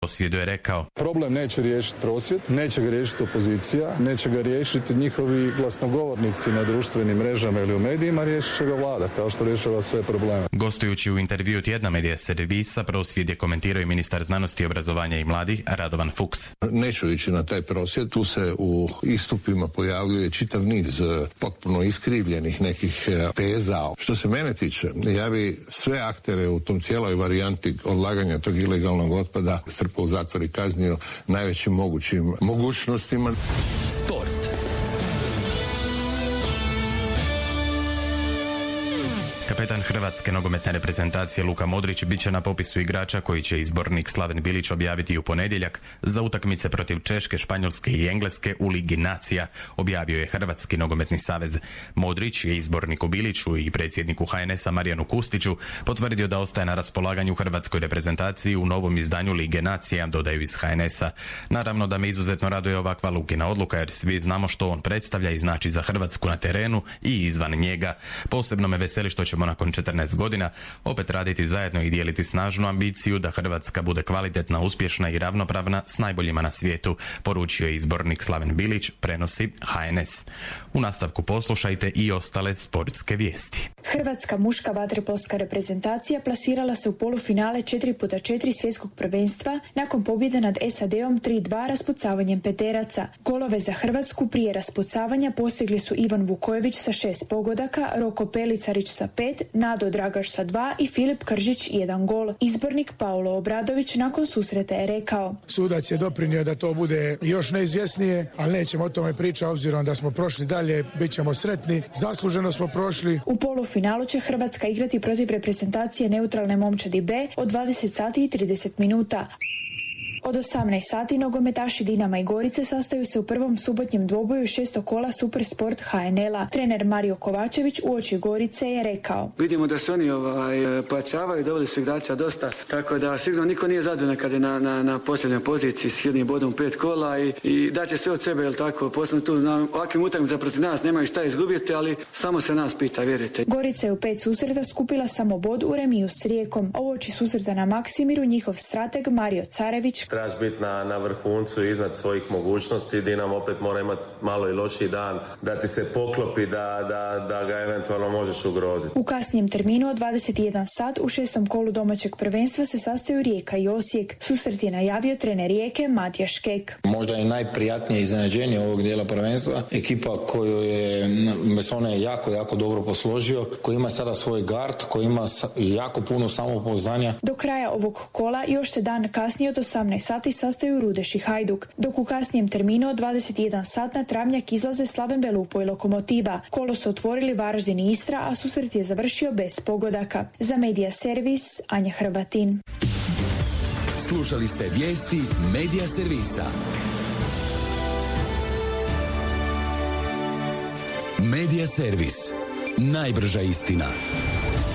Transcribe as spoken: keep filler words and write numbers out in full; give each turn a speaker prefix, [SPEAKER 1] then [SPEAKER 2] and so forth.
[SPEAKER 1] prosvjedu je rekao:
[SPEAKER 2] problem neće riješiti prosvjed, neće ga riješiti opozicija, neće ga riješiti njihovi glasnogovornici na društvenim mrežama ili u medijima, riješit će ga vlada, kao što rješava sve probleme.
[SPEAKER 1] Gostujući u intervju tjedna Medija servisa, prosvjed je komentirao i ministar znanosti, obrazovanja i mladih Radovan Fuchs.
[SPEAKER 3] Neću ići na taj prosvjed, tu se u istupima pojavljuje čitav niz potpuno iskrivljenih nekih teza. Što se mene tiče, ja bi sve aktere u tom cijeloj varijanti odlaganja tog ilegalnog otpada strpao u zatvor i kaznio najvećim mogućim mogućnostima.
[SPEAKER 4] Sport.
[SPEAKER 1] Kapetan hrvatske nogometne reprezentacije Luka Modrić bit će na popisu igrača koji će izbornik Slaven Bilić objaviti u ponedjeljak za utakmice protiv Češke, Španjolske i Engleske u Ligi nacija, objavio je Hrvatski nogometni savez. Modrić je izborniku Biliću i predsjedniku H N S-a Marijanu Kustiću potvrdio da ostaje na raspolaganju hrvatskoj reprezentaciji u novom izdanju Lige nacija, dodaju iz H N S-a. Naravno da me izuzetno raduje ovakva Lukina odluka, jer svi znamo što on predstavlja i znači za Hrvatsku na terenu i izvan njega. Posebno me veseli što ćemo nakon četrnaest godina opet raditi zajedno i dijeliti snažnu ambiciju da Hrvatska bude kvalitetna, uspješna i ravnopravna s najboljima na svijetu, poručio je izbornik Slaven Bilić, prenosi H N S. U nastavku poslušajte i ostale sportske vijesti.
[SPEAKER 5] Hrvatska muška vaterpolska reprezentacija plasirala se u polufinale četiri puta četiri svjetskog prvenstva nakon pobjede nad S A D-om tri dva raspucavanjem peteraca. Golove za Hrvatsku prije raspucavanja postigli su Ivan Vukojević sa šest pogodaka, Roko Pelicarić sa pet, Nado Dragaš sa dva i Filip Kržić jedan gol. Izbornik Paulo Obradović nakon susreta je rekao:
[SPEAKER 6] sudac je doprinio da to bude još neizvjesnije, ali nećemo o tome pričati obzirom da smo prošli dalje, bit ćemo sretni, zasluženo smo prošli.
[SPEAKER 5] U polufinalu će Hrvatska igrati protiv reprezentacije neutralne momčadi B od dvadeset sati i trideset minuta. Od osamnaest sati nogometaši Dinama i Gorice sastaju se u prvom subotnjem dvoboju šestog kola Supersport H N L-a. Trener Mario Kovačević uoči Gorice je rekao:
[SPEAKER 7] vidimo da se oni ovaj, pojačavaju, doveli su igrača dosta, tako da sigurno niko nije zadovoljan kad je na, na, na posljednjoj poziciji s jednim bodom pet kola i, i daće sve od sebe, jel tako, posebno tu na ovakvim utakmicama protiv nas nemaju šta izgubiti, ali samo se nas pita, vjerujte.
[SPEAKER 5] Gorica je u pet susreta skupila samo bod u remiju s Rijekom. Uoči susreta na Maksimiru njihov strateg Mario Carević:
[SPEAKER 8] trebaš biti na, na vrhuncu iznad svojih mogućnosti. Dinamo opet mora imati malo i lošiji dan da ti se poklopi da, da, da ga eventualno možeš ugroziti.
[SPEAKER 5] U kasnijem terminu od dvadeset jedan sat u šestom kolu domaćeg prvenstva se sastaju Rijeka i Osijek. Susret je najavio trener Rijeke Matija Škek.
[SPEAKER 9] Možda je najprijatnije iznenađenje ovog dijela prvenstva ekipa koju je Mesone jako, jako dobro posložio, koji ima sada svoj gard, koji ima jako puno samopouzdanja.
[SPEAKER 5] Do kraja ovog kola još se dan kasnije od osamnaest sati sastaju Rudeš i Hajduk, dok u kasnijem terminu od dvadeset jedan sat na travnjak izlaze Slaven Belupo i Lokomotiva. Kolo su otvorili Varaždin i Istra, a susret je završio bez pogodaka. Za Medija servis, Anja Hrvatin.
[SPEAKER 4] Slušali ste vijesti Medija servisa. Medija servis. Najbrža istina.